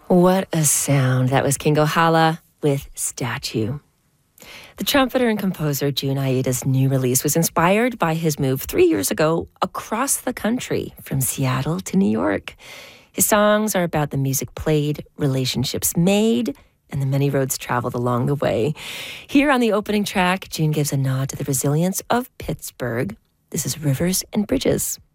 What a sound. That was King Ohala with Statue. The trumpeter and composer Jun Aida's new release was inspired by his move 3 years ago across the country from Seattle to New York. His songs are about the music played, relationships made, and the many roads traveled along the way. Here on the opening track, Jun gives a nod to the resilience of Pittsburgh. This is Rivers and Bridges.